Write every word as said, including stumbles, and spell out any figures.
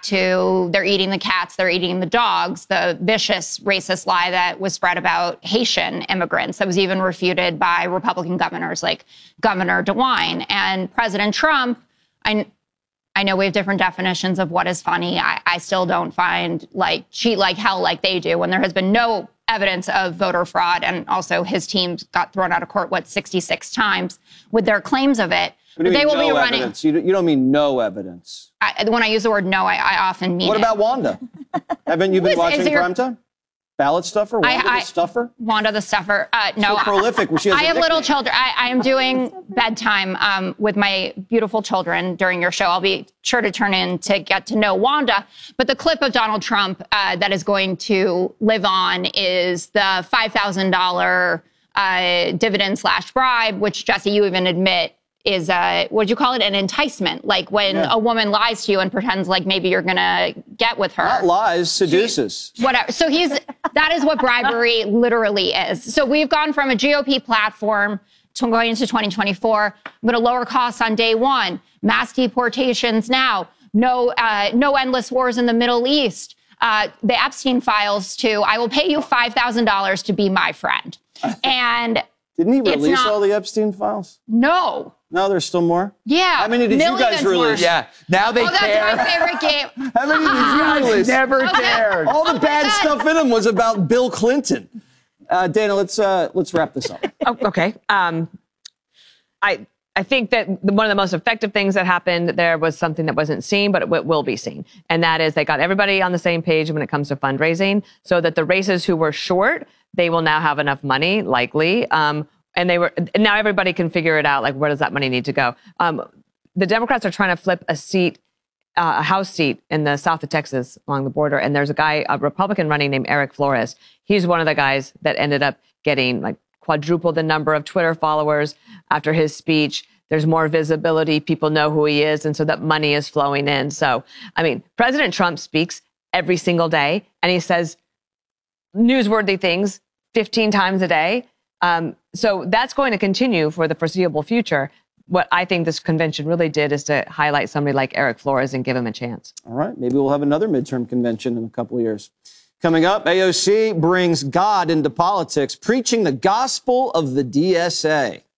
back to they're eating the cats, they're eating the dogs, the vicious racist lie that was spread about Haitian immigrants that was even refuted by Republican governors like Governor DeWine. And President Trump, I, I know we have different definitions of what is funny. I, I still don't find like cheat like hell like they do when there has been no evidence of voter fraud. And also his team got thrown out of court, what, sixty-six times with their claims of it. What do you they mean, will no be running. Evidence? You, you don't mean no evidence. I, when I use the word no, I, I often mean What it. about Wanda? Haven't you been Is- watching is there- primetime? Ballot stuffer? Wanda I- I- the stuffer? Wanda the stuffer. Uh, no, So prolific. She has I a have little nickname. children. I, I am doing bedtime um, with my beautiful children during your show. I'll be sure to turn in to get to know Wanda. But the clip of Donald Trump uh, that is going to live on is the five thousand dollars uh, dividend slash bribe, which, Jesse, you even admit is, uh, what do you call it, an enticement? Like when Yeah. a woman lies to you and pretends like maybe you're going to get with her. Not lies, seduces. Whatever. So he's, that is what bribery literally is. So we've gone from a G O P platform to going into twenty twenty-four. I'm going to lower costs on day one, mass deportations now, no, uh, no endless wars in the Middle East. Uh, the Epstein files too. I will pay you five thousand dollars to be my friend. And Didn't he it's release not- all the Epstein files? no. No, there's still more? Yeah. How many did you millions guys more. release? Yeah, now they Oh, that's care. my favorite game. How many did you release? Never Okay. cared. All the Oh my bad God. stuff in them was about Bill Clinton. Uh, Dana, let's uh, let's wrap this up. Oh, okay. Um, I I think that the, one of the most effective things that happened there was something that wasn't seen, but it w- will be seen. And that is they got everybody on the same page when it comes to fundraising so that the races who were short, they will now have enough money, likely. Um, and they were and now everybody can figure it out, like, where does that money need to go? Um, the Democrats are trying to flip a seat, uh, a House seat in the south of Texas along the border. And there's a guy, a Republican running named Eric Flores. He's one of the guys that ended up getting like quadruple the number of Twitter followers after his speech. There's more visibility. People know who he is. And so that money is flowing in. So, I mean, President Trump speaks every single day and he says newsworthy things fifteen times a day. Um, so that's going to continue for the foreseeable future. What I think this convention really did is to highlight somebody like Eric Flores and give him a chance. All right, maybe we'll have another midterm convention in a couple of years. Coming up, A O C brings God into politics, preaching the gospel of the D S A.